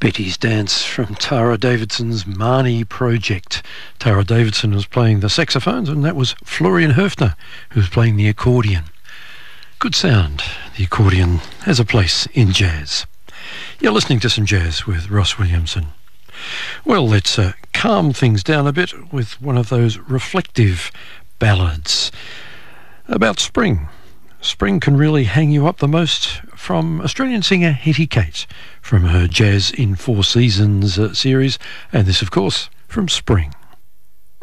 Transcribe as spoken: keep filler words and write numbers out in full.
Betty's Dance from Tara Davidson's Marnie Project. Tara Davidson was playing the saxophones, and that was Florian Höfner who was playing the accordion. Good sound. The accordion has a place in jazz. You're listening to some jazz with Ross Williamson. Well, let's uh, calm things down a bit with one of those reflective ballads about spring. Spring can really hang you up the most, from Australian singer Hetty Kate, from her Jazz in Four Seasons uh, series, and this, of course, from Spring.